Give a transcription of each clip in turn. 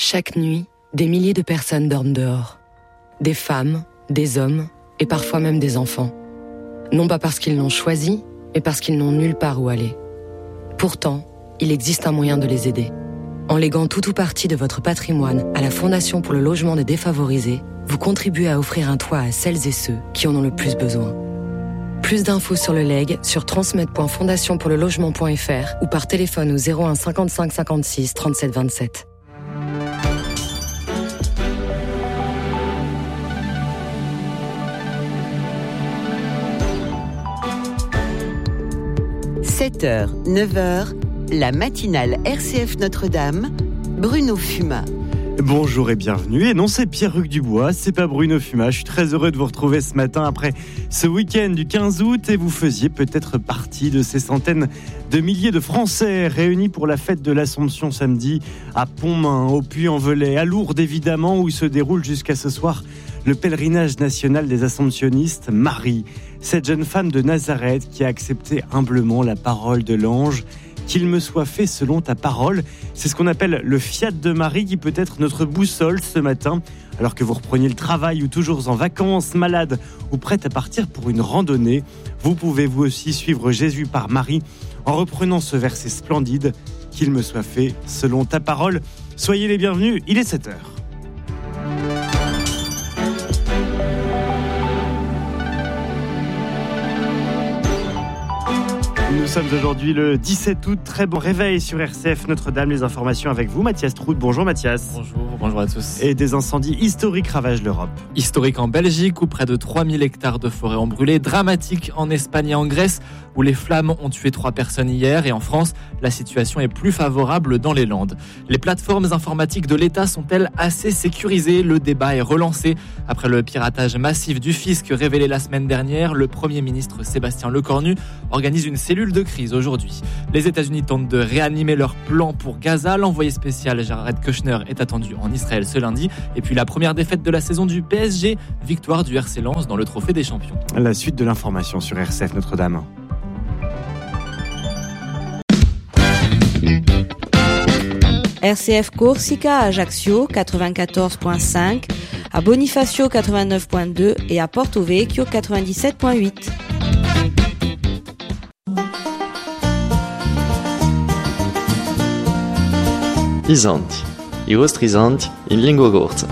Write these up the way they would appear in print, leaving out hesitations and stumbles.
Chaque nuit, des milliers de personnes dorment dehors. Des femmes, des hommes et parfois même des enfants. Non pas parce qu'ils l'ont choisi, mais parce qu'ils n'ont nulle part où aller. Pourtant, il existe un moyen de les aider. En léguant tout ou partie de votre patrimoine à la Fondation pour le logement des défavorisés, vous contribuez à offrir un toit à celles et ceux qui en ont le plus besoin. Plus d'infos sur le legs sur transmet.fondationpourlelogement.fr ou par téléphone au 01 55 56 37 27. « 7h, 9h, la matinale RCF Notre-Dame, Bruno Fumat. » Bonjour et bienvenue. Et non, c'est Pierre-Hugues Dubois, c'est pas Bruno Fumat. Je suis très heureux de vous retrouver ce matin après ce week-end du 15 août et vous faisiez peut-être partie de ces centaines de milliers de Français réunis pour la fête de l'Assomption samedi à Pontmain, au Puy-en-Velay, à Lourdes évidemment, où se déroule jusqu'à ce soir le pèlerinage national des Assomptionnistes. Marie, cette jeune femme de Nazareth qui a accepté humblement la parole de l'ange. Qu'il me soit fait selon ta parole. C'est ce qu'on appelle le fiat de Marie qui peut être notre boussole ce matin. Alors que vous repreniez le travail ou toujours en vacances, malade ou prête à partir pour une randonnée, vous pouvez vous aussi suivre Jésus par Marie en reprenant ce verset splendide. Qu'il me soit fait selon ta parole. Soyez les bienvenus, il est 7h. Nous sommes aujourd'hui le 17 août, très bon réveil sur RCF Notre-Dame. Les informations avec vous, Mathias Trout. Bonjour Mathias. Bonjour à tous. Et des incendies historiques ravagent l'Europe. Historique en Belgique où près de 3000 hectares de forêt ont brûlé. Dramatique en Espagne et en Grèce où les flammes ont tué 3 personnes hier. Et en France, la situation est plus favorable dans les Landes. Les plateformes informatiques de l'État sont-elles assez sécurisées ? Le débat est relancé. Après le piratage massif du fisc révélé la semaine dernière, le Premier ministre Sébastien Lecornu organise une cellule de crise aujourd'hui. Les États-Unis tentent de réanimer leur plan pour Gaza. L'envoyé spécial Jared Kushner est attendu en Israël ce lundi. Et puis la première défaite de la saison du PSG, victoire du RC Lens dans le Trophée des Champions. La suite de l'information sur RCF Notre-Dame. RCF Corsica à Ajaccio 94.5, à Bonifacio 89.2 et à Porto Vecchio 97.8. Isanti, i vostri isanti in lingua corsa.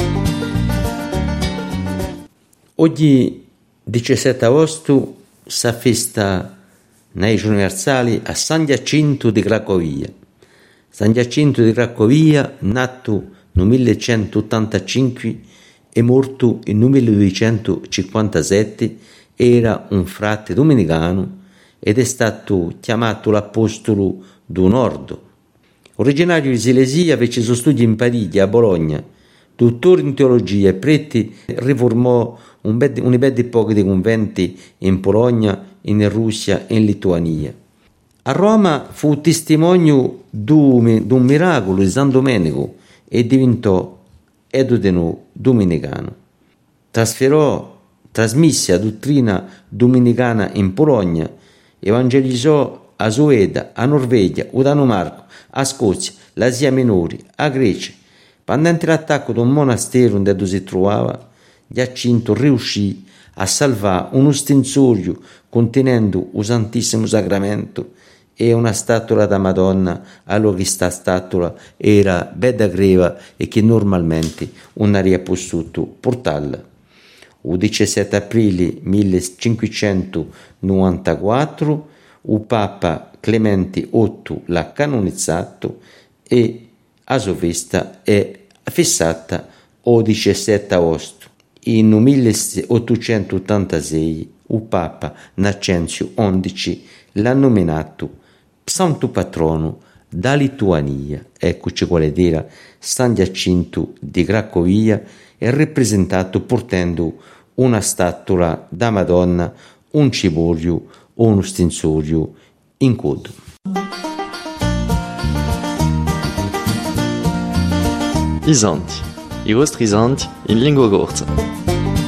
Oggi 17 agosto si festa nei universali a San Giacinto di Cracovia. San Giacinto di Cracovia, nato nel 1185 e morto nel 1257, era un frate domenicano ed è stato chiamato l'Apostolo do Nord. Originario di Silesia, fece i suoi studi in Parigi, a Bologna. Dottore in teologia e preti, riformò un bel di pochi dei conventi in Polonia, in Russia e in Lituania. A Roma fu testimonio di un miracolo di San Domenico e diventò edudeno domenicano. Trasmise la dottrina domenicana in Polonia, evangelizzò a Suedia, a Norvegia, a Danimarca, a Scozia, l'Asia Minore, a Grecia. Pendente l'attacco di un monastero dove si trovava, Giacinto riuscì a salvare uno stensorio contenendo il Santissimo Sacramento e una statua da Madonna, allora che sta statua era bella greva e che normalmente non avrebbe potuto portarla. Il 17 aprile 1594 il Papa Clemente VIII l'ha canonizzato e a sua festa è fissata il 17 agosto. In 1886 il Papa Innocenzio XI l'ha nominato santo patrono da Lituania. Eccoci quale era San Giacinto di Cracovia, è rappresentato portando una statua da Madonna, un ciborio o uno stensorio in coda. Isanti, i vostri isanti in lingua corsa.